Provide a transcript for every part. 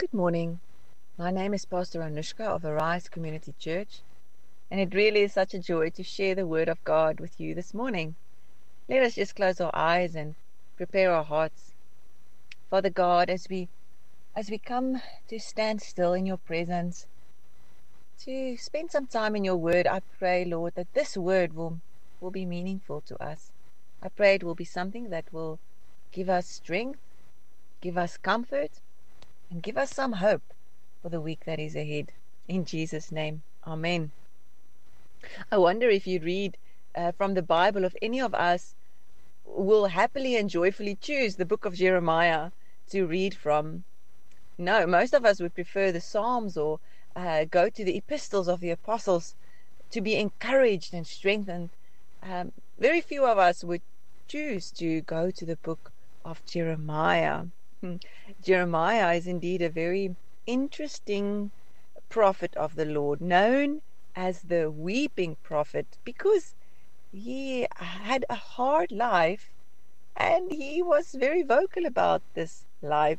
Good morning. My name is Pastor Anushka of Arise Community Church, and it really is such a joy to share the Word of God with you this morning. Let us just close our eyes and prepare our hearts. Father God, as we come to stand still in your presence, to spend some time in your Word, I pray, Lord, that this Word will be meaningful to us. I pray it will be something that will give us strength, give us comfort, and give us some hope for the week that is ahead. In Jesus' name, Amen. I wonder if you read from the Bible, if any of us will happily and joyfully choose the book of Jeremiah to read from. No, most of us would prefer the Psalms or go to the epistles of the apostles to be encouraged and strengthened. Very few of us would choose to go to the book of Jeremiah. Jeremiah is indeed a very interesting prophet of the Lord, known as the weeping prophet because he had a hard life and he was very vocal about this life.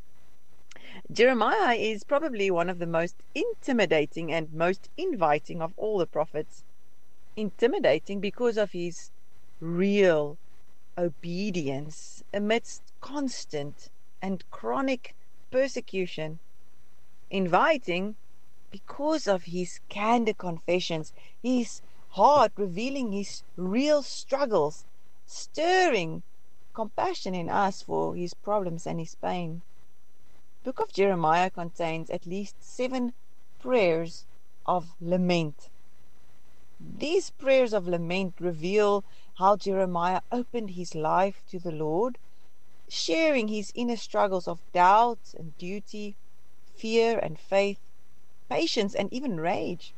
Jeremiah is probably one of the most intimidating and most inviting of all the prophets. Intimidating because of his real obedience amidst constant and chronic persecution. Inviting because of his candid confessions, his heart revealing his real struggles, stirring compassion in us for his problems and his pain. The book of Jeremiah contains at least 7 prayers of lament. These prayers of lament reveal how Jeremiah opened his life to the Lord, sharing his inner struggles of doubt and duty, fear and faith, patience and even rage.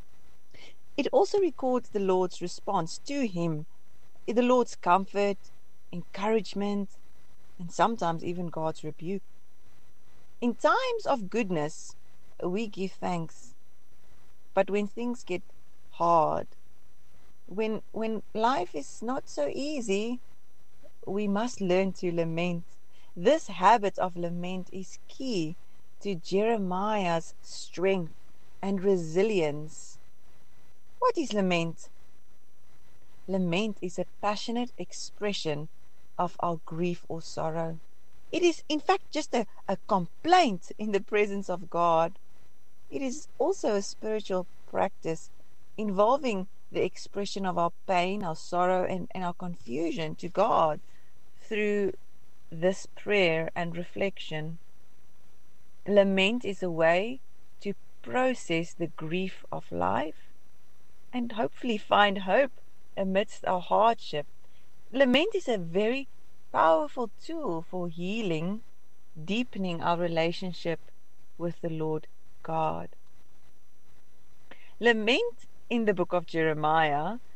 It also records the Lord's response to him, the Lord's comfort, encouragement, and sometimes even God's rebuke. In times of goodness, we give thanks. But when things get hard, when life is not so easy, we must learn to lament. This habit of lament is key to Jeremiah's strength and resilience. What is lament? Lament is a passionate expression of our grief or sorrow. It is, in fact, just a complaint in the presence of God. It is also a spiritual practice involving the expression of our pain, our sorrow, and our confusion to God through this prayer and reflection. Lament is a way to process the grief of life and hopefully find hope amidst our hardship. Lament is a very powerful tool for healing, deepening our relationship with the Lord God. Lament in the book of Jeremiah